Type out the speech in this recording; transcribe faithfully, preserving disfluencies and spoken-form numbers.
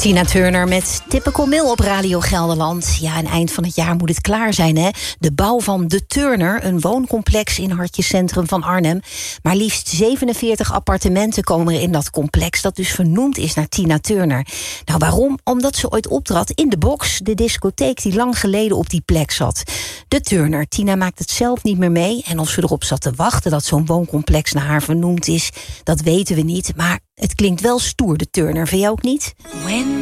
Tina Turner met Typical Male op Radio Gelderland. Ja, aan eind van het jaar moet het klaar zijn, hè? De bouw van De Turner, een wooncomplex in Hartje Centrum van Arnhem. Maar liefst zevenenveertig appartementen komen er in dat complex, dat dus vernoemd is naar Tina Turner. Nou, waarom? Omdat ze ooit optrad in de Box, de discotheek die lang geleden op die plek zat. De Turner, Tina maakt het zelf niet meer mee. En of ze erop zat te wachten dat zo'n wooncomplex naar haar vernoemd is, dat weten we niet. Maar het klinkt wel stoer, De Turner. Vind jij ook niet? When